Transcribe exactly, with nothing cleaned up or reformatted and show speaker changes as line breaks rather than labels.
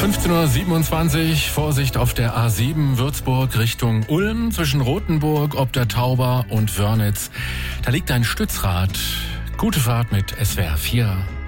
fünfzehn Uhr siebenundzwanzig, Vorsicht auf der A sieben Würzburg Richtung Ulm zwischen Rothenburg, ob der Tauber und Wörnitz. Da liegt ein Stützrad. Gute Fahrt mit S W R vier.